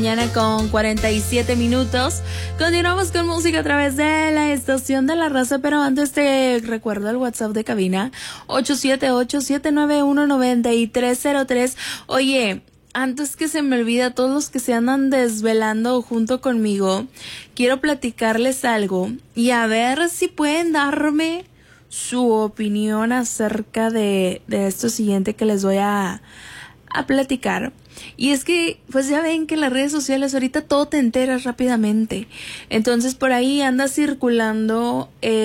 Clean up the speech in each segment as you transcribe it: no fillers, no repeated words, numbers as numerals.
Mañana con 47 minutos. Continuamos con música a través de la estación de la raza, pero antes te recuerdo el WhatsApp de cabina 878-791-9303. Oye, antes que se me olvide, a todos los que se andan desvelando junto conmigo, quiero platicarles algo y a ver si pueden darme su opinión acerca de esto siguiente que les voy a platicar. Y es que, pues ya ven que en las redes sociales ahorita todo te enteras rápidamente. Entonces por ahí anda circulando,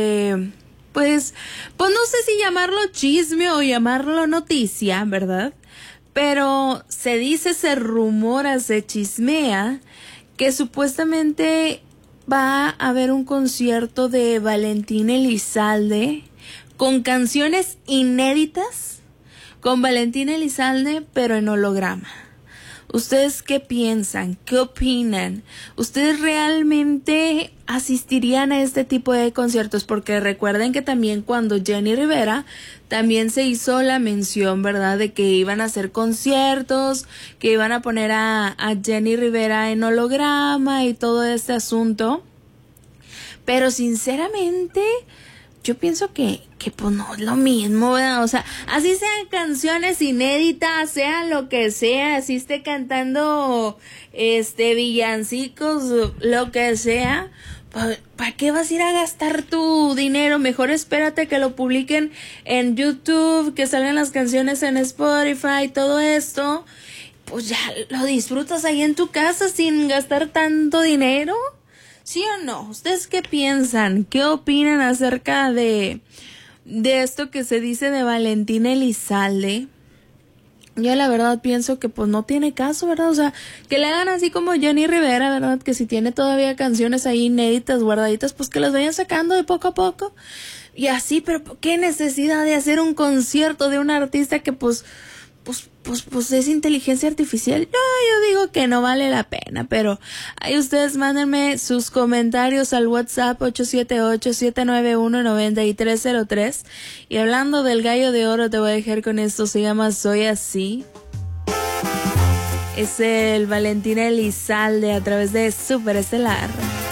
pues no sé si llamarlo chisme o llamarlo noticia, ¿verdad? Pero se dice, se rumora, se chismea que supuestamente va a haber un concierto de Valentín Elizalde con canciones inéditas, con Valentín Elizalde, pero en holograma. ¿Ustedes qué piensan? ¿Qué opinan? ¿Ustedes realmente asistirían a este tipo de conciertos? Porque recuerden que también cuando Jenny Rivera también se hizo la mención, ¿verdad? De que iban a hacer conciertos, que iban a poner a Jenny Rivera en holograma y todo este asunto. Pero sinceramente, yo pienso que pues no es lo mismo, ¿verdad? O sea, así sean canciones inéditas, sea lo que sea, así esté cantando villancicos, lo que sea, ¿para qué vas a ir a gastar tu dinero? Mejor espérate que lo publiquen en YouTube, que salgan las canciones en Spotify, todo esto, pues ya lo disfrutas ahí en tu casa sin gastar tanto dinero. ¿Sí o no? ¿Ustedes qué piensan? ¿Qué opinan acerca de esto que se dice de Valentín Elizalde? Yo la verdad pienso que pues no tiene caso, ¿verdad? O sea, que le hagan así como Jenny Rivera, ¿verdad? Que si tiene todavía canciones ahí inéditas, guardaditas, pues que las vayan sacando de poco a poco. Y así, pero ¿qué necesidad de hacer un concierto de un artista que pues es inteligencia artificial? Yo digo que no vale la pena, pero ahí ustedes mándenme sus comentarios al WhatsApp 878-791-9303. Y hablando del gallo de oro, te voy a dejar con esto, se llama Soy Así. Es el Valentín Elizalde a través de Superestelar.